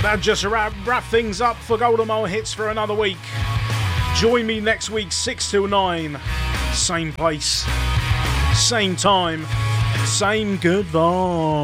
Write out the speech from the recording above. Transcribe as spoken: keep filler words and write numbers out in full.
That just wrap, wrap things up for Golden Mile Hits for another week. Join me next week, six till nine. Same place, same time, same good vibe.